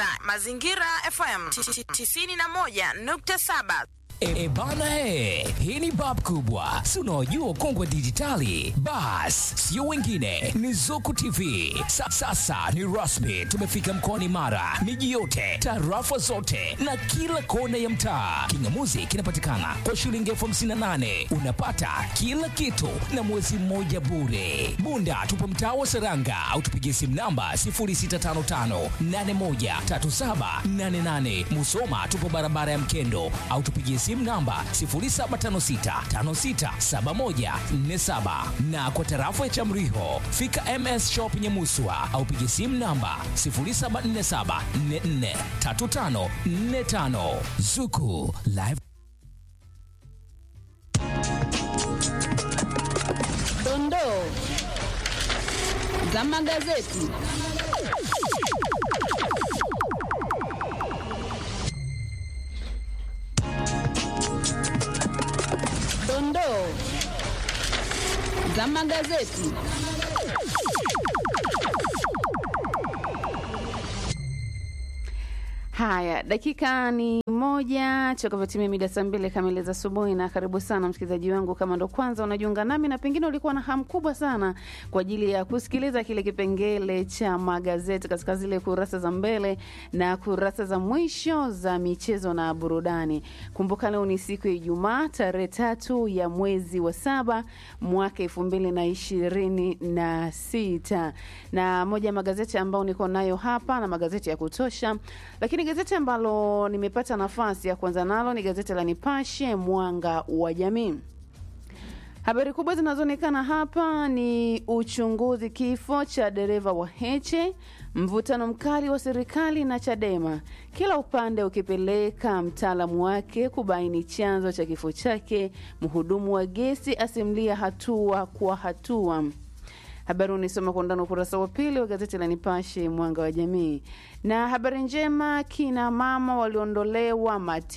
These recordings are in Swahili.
unasikiliza Mazingira FM 91.7. Bana hii ni bab kubwa. Si unaojua ukongwe dijitali? Bas, sio wengine, ni Zuku TV. Sasa ni rasmi, tumefika mkoani Mara, miji yote, tarafa zote na kila kona ya mtaa. Kingamuzi kinapatikana kwa shilingi 58,000. Unapata kila kitu na mwezi mmoja bure. Bunda tupo mtaa wa Seranga au tupigie simu namba 0655813788. Musoma tupo barabara ya Mkendo au tupigie simu namba 0756567147 na kwa tarafa ya Chamriho fika MS Shop Nyamuswa au pigie simu namba 0747443545. Zuku Live. Dondoo za magazeti. Dondoo za magazeti. Haya, dakika ni moja chakapatimia mida saa 2 kamili za asubuhi, na karibu sana msikilizaji wangu kama ndo kwanza unajiunga nami na pengine ulikuwa na hamu kubwa sana kwa ajili ya kusikiliza kile kipengele cha magazeti katika zile kurasa za mbele na kurasa za mwisho za michezo na burudani. Kumbuka leo ni siku ya Ijumaa tarehe 3 ya mwezi wa 7 mwaka 2026, na moja ya magazeti ambao niko nayo hapa na magazeti ya kutosha, lakini gazeti ambalo nimepata nafasi ya kwanza nalo ni gazeti la Nipashe Mwanga wa Jamii. Habari kubwa zinazoonekana hapa ni uchunguzi kifo cha dereva wa Heche, mvutano mkali wa serikali na Chadema, kila upande ukipeleka mtaalamu wake kubaini chanzo cha kifo chake, mhudumu wa gesi asimulia hatua kwa hatua. Habari unisoma kwa ndani ukurasa wa 2 wa gazeti la Nipashe Mwanga wa Jamii. Na habari njema, kina mama waliondolewa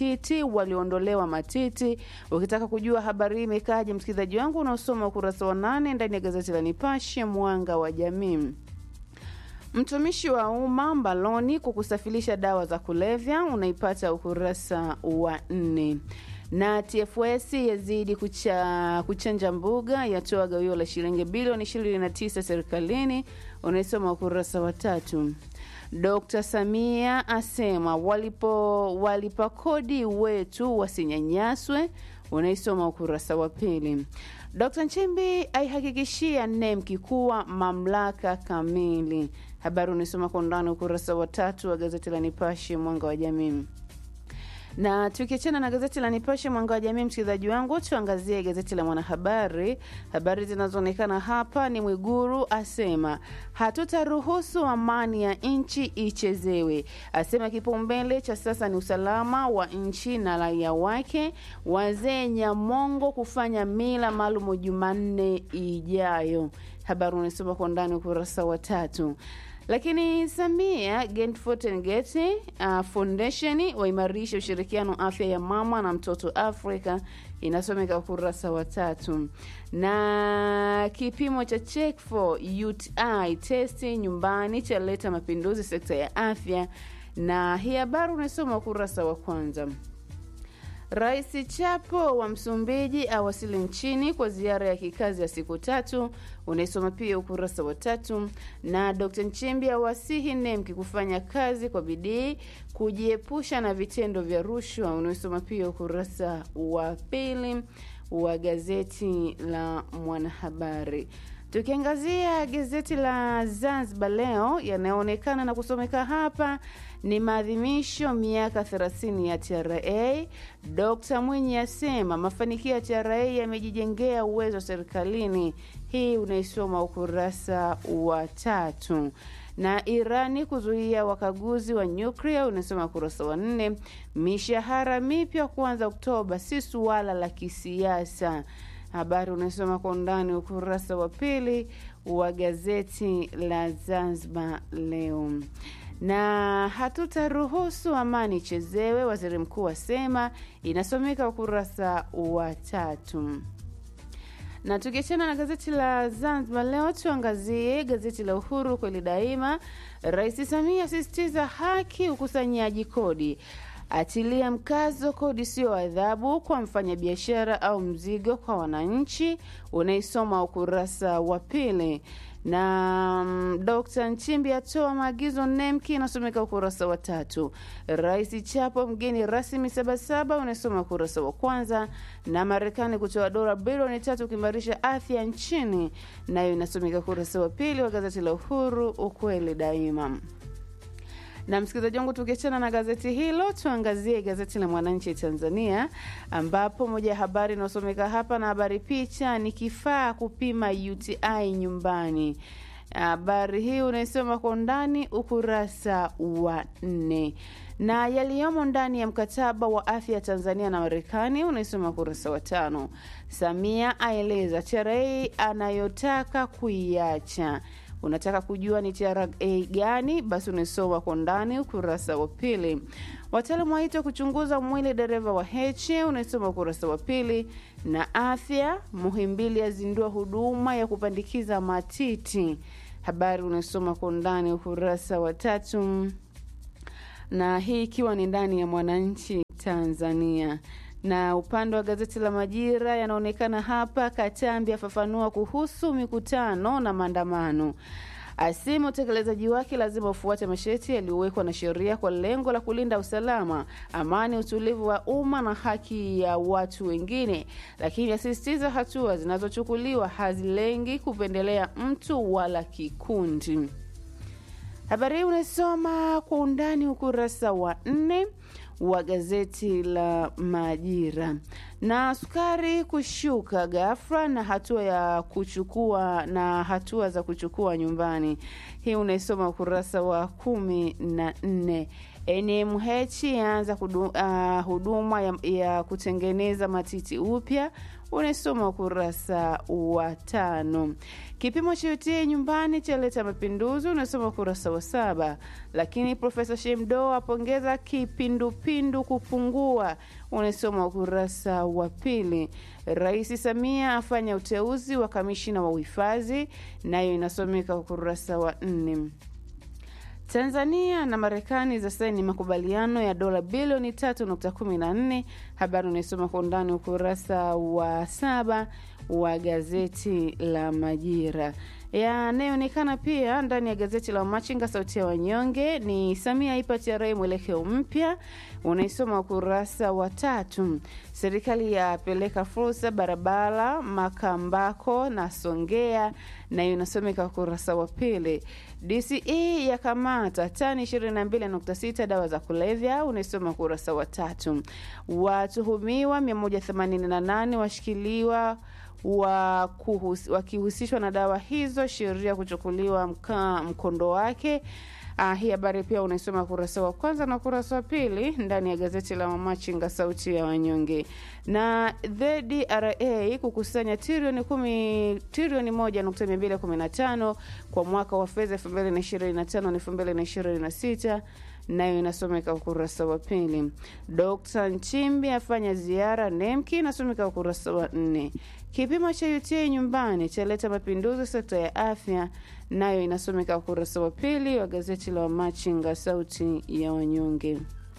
matiti. Ukitaka kujua habari hii imekaje, msikilizaji wangu, unaosoma ukurasa wa 8 ndani ya gazeti la Nipashe Mwanga wa Jamii. Mtumishi wa umma mbaloni kukusafirisha dawa za kulevya, unaipata ukurasa wa 4. Na TFS yazidi kuchanja mbuga, yatoa gawio la shilingi bilioni 29 serikalini, unaisoma ukurasa wa 3. Dr. Samia asema walipa kodi wetu wasinyanyaswe, unaisoma ukurasa wa 2. Dr. Nchimbi aihakikishia NEMC kuwa mamlaka kamili. Habari unaisoma kwa ndani ukurasa wa 3 wa gazeti la Nipashe Mwanga wa Jamii. Na tukiachana na gazeti la Nipashe Mwanga wa Jamii, msikilizaji wangu, tuangazie gazeti la Mwanahabari. Habari zinazoonekana hapa ni Mwiguru asema hatutaruhusu amani ya nchi ichezewe, asema kipaumbele cha sasa ni usalama wa nchi na raia wake. Wazee Nyamongo kufanya mila maalum Jumanne ijayo. Habari unasoma kwa ndani ukurasa wa 3. Lakini Samia Gate Foundation waimarisha ushirikiano afya ya mama na mtoto Afrika, inasomeka ukurasa wa 3. Na kipimo cha check for UTI test nyumbani cha leta mapinduzi sekta ya afya, na hii habari unasoma ukurasa wa 1. Rais Chapo wa Msumbiji awasili nchini kwa ziara ya kikazi ya siku 3, unaisoma pia ukurasa wa 3. Na Dr. Nchimbi awasihi NEMC kufanya kazi kwa bidii kujiepusha na vitendo vya rushwa, unaisoma pia ukurasa wa 2 wa gazeti la Mwanahabari. Tukiangazia gazeti la Zanzibar Leo, yanayoonekana na kusomeka hapa ni maadhimisho miaka 30 ya TRA. Dr. Mwinyi asema mafanikio ya TRA yamejijengea uwezo serikalini. Hii unaisoma ukurasa wa 3. Na Irani kuzuia wakaguzi wa nyuklia, unasoma ukurasa wa 4. Mishahara mipya kuanza Oktoba si suala la kisiasa. Habari unasoma kwa ndani ukurasa wa 2 wa gazeti la Zanzibar Leo. Na hatutaruhusu amani chezewe, waziri mkuu asema, inasomeka ukurasa wa 3. Na tukiachana na gazeti la Zanzibar Leo, tuangazie gazeti la Uhuru kweli daima. Rais Samia asisitiza haki ukusanyaji kodi. Atilia mkazo kodi sio adhabu kwa mfanyabiashara au mzigo kwa wananchi. Unaisoma ukurasa wa pili. Na Dr. Nchimbi atoa maagizo NEMC, inasomeka ukurasa wa 3. Rais Chapo mgeni rasmi Sabasaba, unasoma ukurasa wa kwanza. Na Marekani kutoa dola bilioni 3 kuimarisha afya nchini, nayo inasomeka ukurasa wa pili wa gazeti la Uhuru, ukweli daima. Na msikilizaji wangu, tukiachana na gazeti hilo, tuangazie gazeti la Mwananchi Tanzania, ambapo moja ya habari inasomeka hapa na habari picha ni kifaa kupima UTI nyumbani. Habari hii unaisoma kwa ndani ukurasa wa 4. Na yaliyomo ndani ya mkataba wa afya Tanzania na Marekani unaisoma ukurasa wa 5. Samia aeleza TRA anayotaka kuiacha. Unataka kujua ni TRA gani? Basi unisoma kwa ndani ukurasa wa 2. Wataalamu waitwa kuchunguza mwili dereva wa Heche, unisoma ukurasa wa 2. Na afya Muhimbili yazindua huduma ya kupandikiza matiti. Habari unisoma kwa ndani ukurasa wa 3. Na hii ikiwa ni ndani ya Mwananchi Tanzania. Na upande wa gazeti la Majira yanaonekana hapa, Katambi afafanua kuhusu mikutano na maandamano. Asema utekelezaji wake lazima ufuate masharti yaliyowekwa na sheria kwa lengo la kulinda usalama, amani, utulivu wa umma na haki ya watu wengine. Lakini asisitiza hatua zinazochukuliwa hazilengi kupendelea mtu wala kikundi. Habari hii unasoma kwa undani ukurasa wa 4 wa gazeti la Majira. Na sukari kushuka ghafla na hatua za kuchukua nyumbani. Hii unaisoma ukurasa wa 14. NMH yaanza huduma ya kutengeneza matiti upya, unaisoma ukurasa wa 5. Kipimo cha UTI nyumbani chaleta mapinduzi, unasoma ukurasa wa 7. Lakini Profesa Shemdo apongeza kipindupindu kupungua, unasoma ukurasa wa 2. Rais Samia afanya uteuzi wa kamishina wa uhifadhi, nayo inasomeka ukurasa wa 4. Tanzania na Marekani za saini makubaliano ya dola bilioni 3.14. Habari unasoma kwa ndani ukurasa wa 7 wa gazeti la Majira. Yanayoonekana pia ndani ya gazeti la Machinga sauti ya wanyonge ni Samia ipa TRA mwelekeo mpya, unaisoma ukurasa wa 3. Serikali yapeleka fursa barabara Makambako na Songea, na inasomeka ukurasa wa 2. DCE yakamata tani 22.6 dawa za kulevya, unaisoma ukurasa wa 3. Watuhumiwa 188 washikiliwa wakihusishwa na dawa hizo, sheria kuchukuliwa mkondo wake. Hii habari pia unaisoma ukurasa wa 1 na ukurasa wa 2 ndani ya gazeti la Mamachinga sauti ya wanyonge. Na the DRA kukusanya trilioni 1.215 kwa mwaka wa fedha 2025-2026, nayo inasomeka ukurasa wa 2. Dr. Nchimbi afanya ziara NEMC, inasomeka ukurasa wa 4. Kipimo cha UTI nyumbani chaleta mapinduzi sekta ya afya, nayo inasomeka ukurasa wa 2 wa gazeti la Machinga sauti ya wanyonge.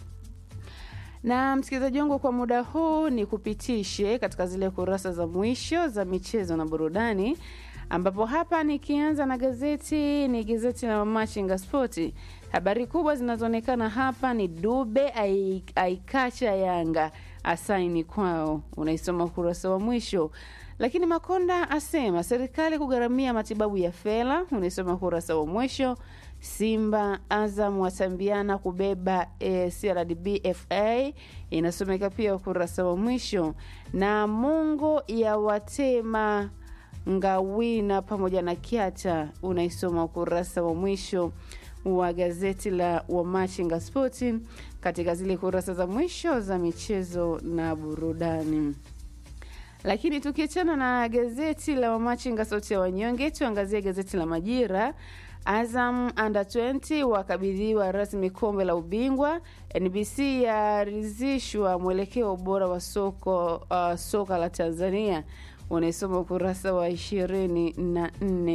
Na msikilizaji wangu, kwa muda huu ni kupitishe katika zile kurasa za mwisho za michezo na burudani, ambapo hapa nikianza na gazeti la Machinga Sport. Habari kubwa zinazoonekana hapa ni Dube aikacha Yanga asaini kwao, unaisoma ukurasa wa mwisho. Lakini Makonda asema serikali kugharamia matibabu ya Fela, unaisoma ukurasa wa mwisho. Simba Azam watambiana kubeba CRDB FA, inasomeka pia ukurasa wa mwisho. Na Mungu ya watema Ngawina pamoja na Kiata, unaisoma ukurasa wa mwisho wa gazeti la Machinga Sport katika zile kurasa za mwisho za michezo na burudani. Lakini tukiachana na gazeti la Machinga sauti ya wanyonge, tuangazie gazeti la Majira. Azam under 20 wakabidhiwa rasmi kombe la ubingwa. NBC yaridhishwa mwelekeo bora wa soka la Tanzania, unaisoma ukurasa wa 24.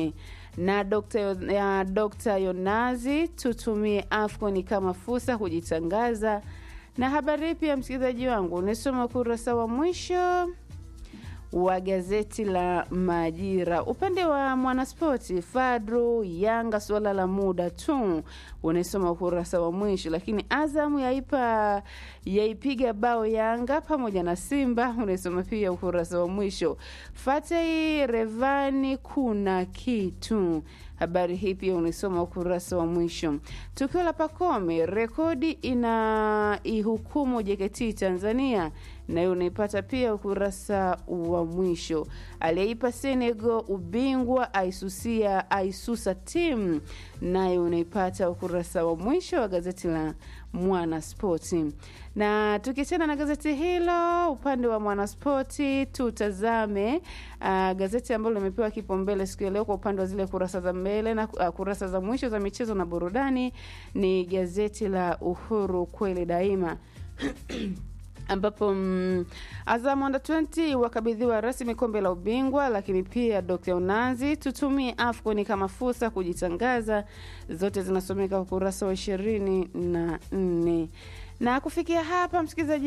na Dr. Yonazi, tutumie AFCON kama fursa kujitangaza. Na habari pia msikilizaji wangu unasoma ukurasa wa mwisho wa gazeti la Majira. Upande wa Mwanaspoti, Fadru Yanga swala la muda tu, unasoma ukurasa wa mwisho. Lakini Azam yaipiga bao Yanga pamoja na Simba, unasoma pia ukurasa wa mwisho. Fatei Revani kuna kitu, habari hii pia unasoma ukurasa wa mwisho. Tukio la Pacome, rekodi ina ihukumu JKT Tanzania, nayo unaipata pia ukurasa wa mwisho. Aliyeipa Senegal ubingwa aisusa timu, nayo unaipata ukurasa wa mwisho wa gazeti la Mwanaspoti. Na tukiachana na gazeti hilo, upande wa Mwanaspoti tutazame gazeti ambalo limepewa kipaumbele siku ya leo kwa upande wa zile kurasa za mbele na kurasa za mwisho za michezo na burudani ni gazeti la Uhuru kweli daima. Ambapo Azam Under 20 wakabidhiwa rasmi kombe la ubingwa, lakini pia Dr. Unazi, tutumie AFCON kama fursa kujitangaza, zote zinasomeka ukurasa wa 24. Na kufikia hapa msikilizaji